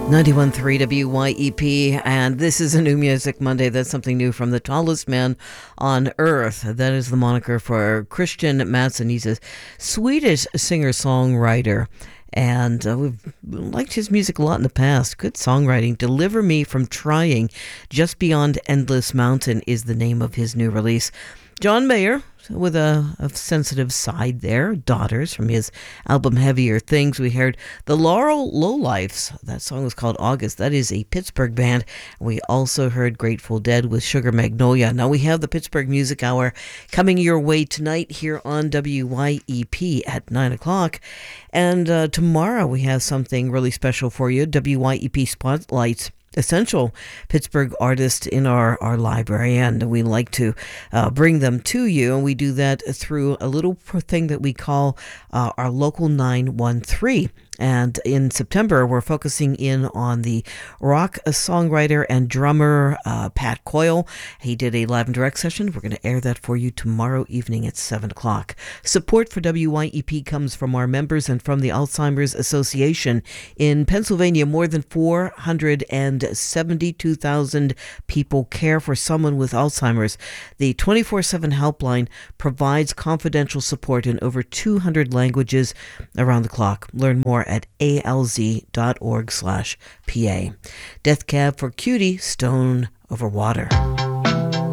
91.3 WYEP, and this is a New Music Monday. That's something new from the tallest man on earth. That is the moniker for Christian Mattsson. He's a Swedish singer-songwriter, and we've liked his music a lot in the past. Good songwriting. Deliver Me from Trying, Just Beyond Endless Mountain is the name of his new release. John Mayer, with a sensitive side there, Daughters, from his album Heavier Things. We heard the Laurel Lowlifes. That song was called August. That is a Pittsburgh band. We also heard Grateful Dead with Sugar Magnolia. Now we have the Pittsburgh Music Hour coming your way tonight here on WYEP at 9 o'clock. And tomorrow we have something really special for you. WYEP Spotlights essential Pittsburgh artists in our library, and we like to bring them to you, and we do that through a little thing that we call our Local 913. And in September, we're focusing in on the rock songwriter and drummer Pat Coyle. He did a live and direct session. We're going to air that for you tomorrow evening at 7 o'clock. Support for WYEP comes from our members and from the Alzheimer's Association. In Pennsylvania, more than 472,000 people care for someone with Alzheimer's. The 24/7 helpline provides confidential support in over 200 languages around the clock. Learn more at alz.org/PA. Death Cab for Cutie, Stone Over Water.